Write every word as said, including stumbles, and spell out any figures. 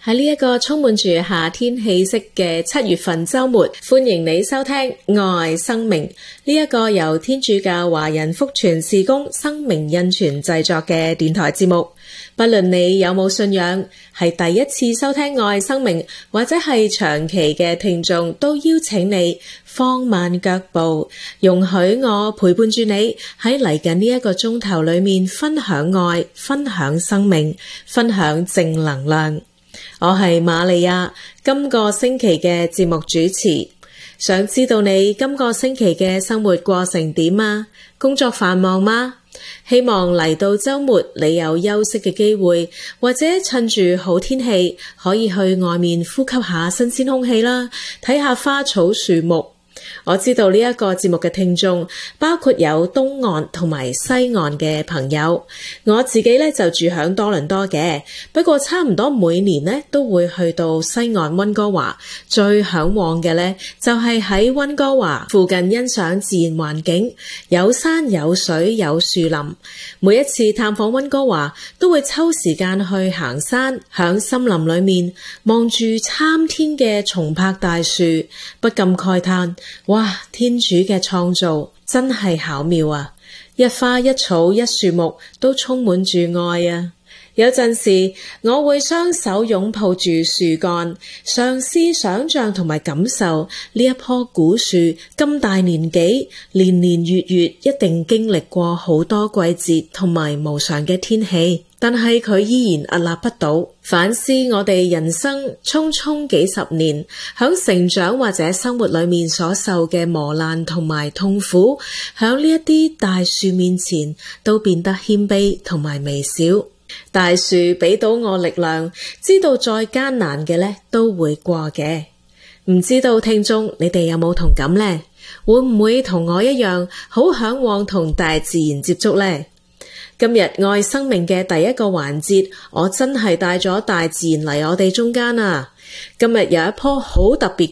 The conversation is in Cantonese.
喺呢一個充滿住夏天氣息嘅七月份週末，歡迎你收聽愛生命呢一個由天主教華人福傳事工生命恩泉製作嘅電台節目。不論你有冇信仰，係第一次收聽愛生命，或者係長期嘅聽眾，都邀請你放慢腳步，容許我陪伴住你喺嚟緊呢一個鐘頭裏面分享愛，分享生命，分享正能量。我係瑪利亞，今個星期嘅節目主持。想知道你今個星期嘅生活過成點啊？工作繁忙嗎？希望嚟到週末你有休息嘅機會，或者趁住好天氣可以去外面呼吸下新鮮空氣啦，睇下花草樹木。我知道呢一個節目嘅聽眾包括有東岸同埋西岸嘅朋友，我自己咧就住響多倫多嘅，不過差唔多每年咧都會去到西岸溫哥華，最向往嘅咧就係喺溫哥華附近欣賞自然環境，有山有水有樹林。每一次探訪溫哥華都會抽時間去行山，響森林裏面望住參天嘅松柏大樹，不禁慨嘆，哇！天主嘅創造真係巧妙啊！一花一草一樹木都充滿住愛啊！有陣時我會雙手擁抱住樹幹，嘗試想象同埋感受呢一棵古樹咁大年紀，年年月月一定經歷過好多季節同埋無常嘅天氣，但係佢依然屹立不倒。反思我哋人生匆匆幾十年，響成長或者生活裏面所受嘅磨難同埋痛苦，響呢一啲大樹面前都變得謙卑同埋微小。大樹俾到我力量，知道再艱難嘅呢都會過嘅。唔知道聽眾你哋有冇同感呢？會唔會同我一樣好向往同大自然接觸呢？今日愛生命嘅第一個環節，我真係帶咗大自然嚟我哋中間啊！今日有一棵好特別